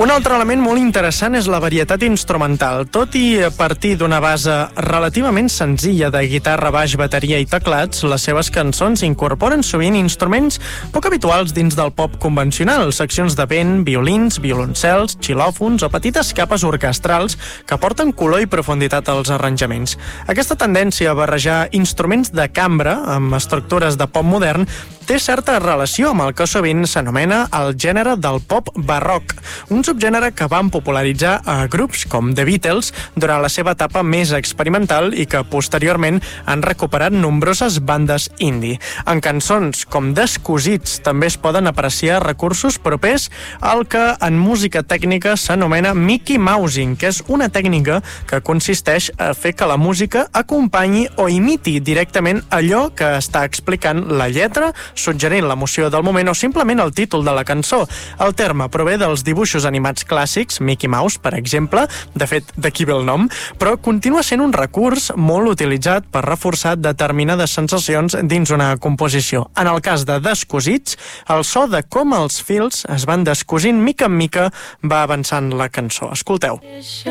Un altre element molt interessant és la varietat instrumental. Tot i partir d'una base relativament senzilla de guitarra, baix, bateria i teclats, les seves cançons incorporen sovint instruments poc habituals dins del pop convencional, seccions de vent, violins, violoncels, xilòfons o petites capes orquestrals que aporten color i profunditat als arranjaments. Aquesta tendència a barrejar instruments de cambra amb estructures de pop modern té certa relació amb el que sovint s'anomena el gènere del pop barroc, un subgènere que van popularitzar a grups com The Beatles durant la seva etapa més experimental i que posteriorment han recuperat nombroses bandes indie. En cançons com Descosits també es poden apreciar recursos propers al que en música tècnica s'anomena Mickey Mousing, que és una tècnica que consisteix a fer que la música acompanyi o imiti directament allò que està explicant la lletra, suggerint l'emoció del moment o simplement el títol de la cançó. El terme prové dels dibuixos animats clàssics, Mickey Mouse, per exemple, de fet, d'aquí ve el nom, però continua sent un recurs molt utilitzat per reforçar determinades sensacions dins una composició. En el cas de Descosits, el so de com els fils es van descosint mica en mica va avançant la cançó. Escolteu.